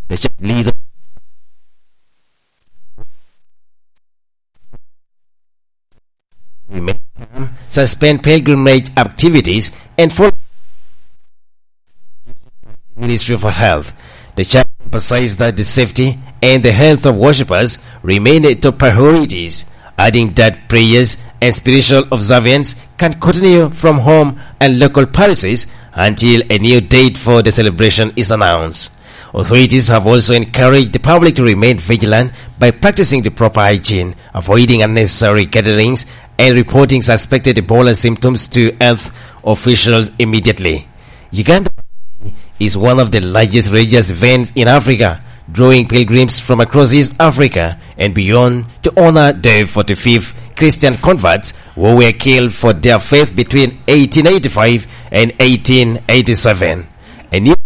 the church leader remain calm, suspend pilgrimage activities, and follow the Ministry for Health. The church emphasized that the safety and the health of worshippers remain the top priorities, adding that prayers and spiritual observance can continue from home and local parishes until a new date for the celebration is announced. Authorities have also encouraged the public to remain vigilant by practicing the proper hygiene, avoiding unnecessary gatherings, and reporting suspected Ebola symptoms to health officials immediately. Uganda is one of the largest religious events in Africa, drawing pilgrims from across East Africa and beyond to honor the 45th Christian converts who were killed for their faith between 1885 and 1887. A new